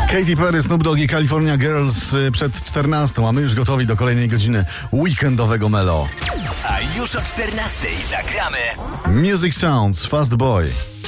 Katy Perry, Snoop Dogg i California Girls przed 14, a my już gotowi do kolejnej godziny weekendowego melo. A już o 14 zagramy Music Sounds, Fast Boy.